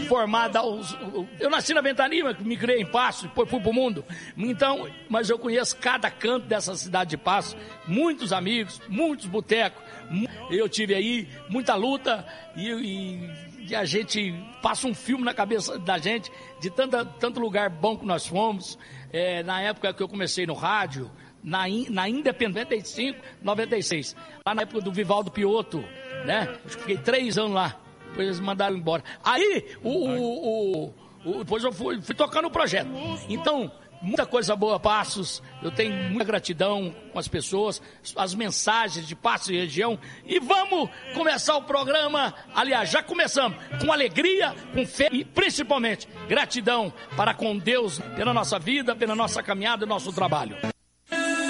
formado. Eu nasci na Ventania, me criei em Passos, depois fui pro mundo. Então, mas eu conheço cada canto dessa cidade de Passos, muitos amigos, muitos botecos. Eu tive aí muita luta e a gente passa um filme na cabeça da gente de tanto lugar bom que nós fomos. Na época que eu comecei no rádio, na Independente 95, 96, lá na época do Vivaldo Piotto, né? Eu fiquei 3 anos lá, depois eles mandaram embora. Aí, depois eu fui tocando o projeto. Então, muita coisa boa, Passos. Eu tenho muita gratidão com as pessoas, as mensagens de Passos e região. E vamos começar o programa. Aliás, já começamos com alegria, com fé e principalmente gratidão para com Deus pela nossa vida, pela nossa caminhada e nosso trabalho.